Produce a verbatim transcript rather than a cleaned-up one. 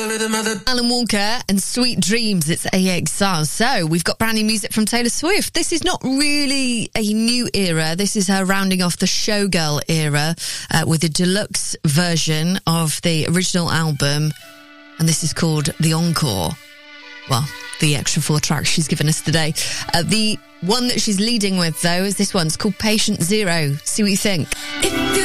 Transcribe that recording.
Alan Walker and Sweet Dreams. It's A X R. So we've got brand new music from Taylor Swift. This is not really a new era. This is her rounding off the Showgirl era uh, with a deluxe version of the original album. And this is called The Encore. Well, the extra four tracks she's given us today. Uh, the one that she's leading with, though, is this one. It's called Patient Zero. See what you think. If